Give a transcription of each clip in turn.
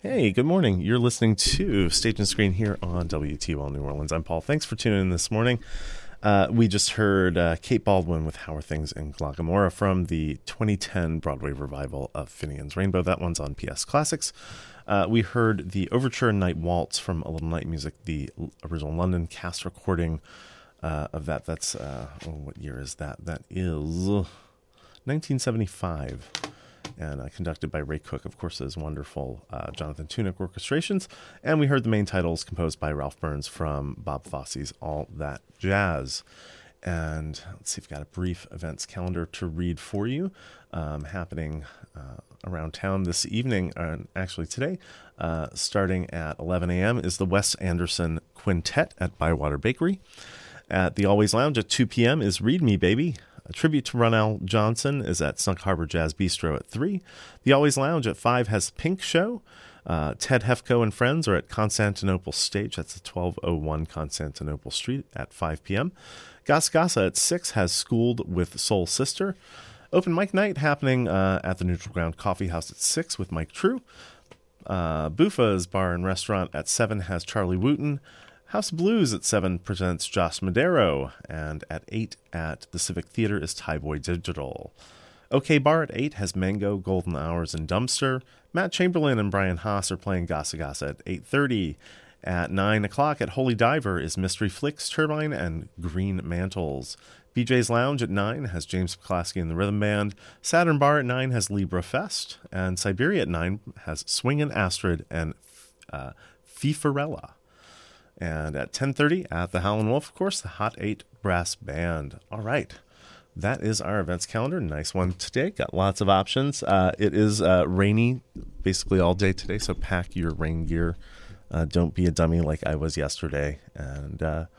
Hey, good morning. You're listening to Stage and Screen here on WTOL New Orleans. I'm Paul. Thanks for tuning in this morning. We just heard Kate Baldwin with How Are Things in Glockamora from the 2010 Broadway revival of Finian's Rainbow. That one's on PS Classics. We heard the Overture Night Waltz from A Little Night Music, the original London cast recording of that. That's, what year is that? That is 1975. And conducted by Ray Cook, of course, those wonderful Jonathan Tunick orchestrations. And we heard the main titles composed by Ralph Burns from Bob Fosse's All That Jazz. And let's see, I've got a brief events calendar to read for you, happening around town this evening, actually today. Starting at 11 a.m. is the Wes Anderson Quintet at Bywater Bakery. At the Always Lounge at 2 p.m. is Read Me, Baby. A tribute to Ronell Johnson is at Snug Harbor Jazz Bistro at 3. The Always Lounge at 5 has Pink Show. Ted Hefko and Friends are at Constantinople Stage. That's at 1201 Constantinople Street at 5 p.m. Gasa Gasa at 6 has Schooled with Soul Sister. Open mic night happening at the Neutral Ground Coffee House at 6 with Mike True. Bufa's Bar and Restaurant at 7 has Charlie Wooten. House of Blues at 7 presents Josh Madero, and at 8 at the Civic Theater is Thai Boy Digital. OK Bar at 8 has Mango, Golden Hours, and Dumpster. Matt Chamberlain and Brian Haas are playing Gasa Gasa at 8:30. At 9 o'clock at Holy Diver is Mystery Flicks, Turbine, and Green Mantles. BJ's Lounge at 9 has James McClaskey and the Rhythm Band. Saturn Bar at 9 has Libra Fest. And Siberia at 9 has Swingin' Astrid and Fifarella. And at 10:30 at the Howlin' Wolf, of course, the Hot 8 Brass Band. All right. That is our events calendar. Nice one today. Got lots of options. It is rainy basically all day today, so pack your rain gear. Don't be a dummy like I was yesterday. And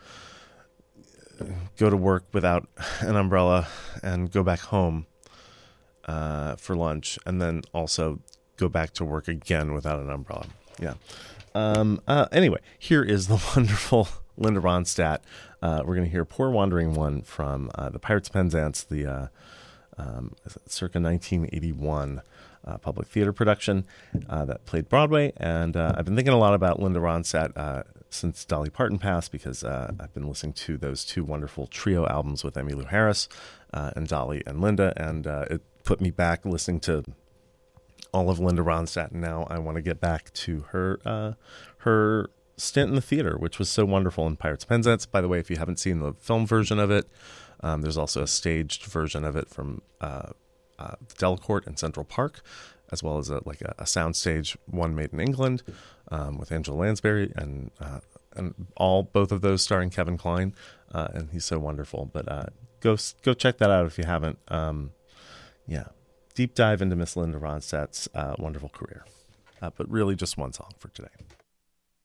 go to work without an umbrella and go back home for lunch. And then also go back to work again without an umbrella. Yeah. Anyway, here is the wonderful Linda Ronstadt. We're going to hear Poor Wandering One from the Pirates of Penzance, the circa 1981 public theater production that played Broadway. And I've been thinking a lot about Linda Ronstadt since Dolly Parton passed, because I've been listening to those two wonderful trio albums with Emmylou Harris and Dolly and Linda, and it put me back listening to all of Linda Ronstadt, and now I want to get back to her stint in the theater, which was so wonderful in Pirates of Penzance. By the way, if you haven't seen the film version of it, there's also a staged version of it from Delacorte in Central Park, as well as a soundstage one made in England with Angela Lansbury, and both of those starring Kevin Kline, and he's so wonderful. But go check that out if you haven't. Yeah. Deep dive into Miss Linda Ronstadt's wonderful career. But really just one song for today.